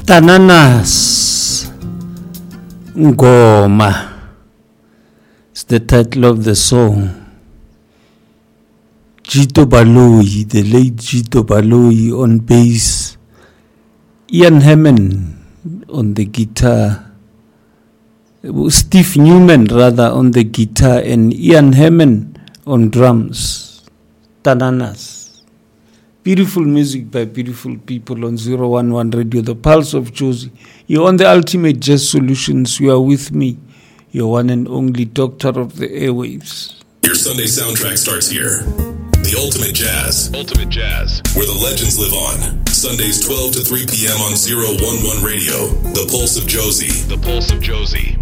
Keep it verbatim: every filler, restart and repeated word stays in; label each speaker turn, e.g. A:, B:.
A: Tananas Ngoma is the title of the song. Jito Baloyi, the late Jito Baloyi on bass, Ian Hammond on the guitar, Steve Newman rather on the guitar, and Ian Hammond on drums. Tananas. Beautiful music by beautiful people on zero one one Radio, the Pulse of Jozi. You're on the Ultimate Jazz Solutions. You are with me, your one and only doctor of the airwaves.
B: Your Sunday soundtrack starts here. The Ultimate Jazz. Ultimate Jazz. Where the legends live on. Sundays twelve to three p.m. on zero one one Radio. The Pulse of Jozi. The Pulse of Jozi.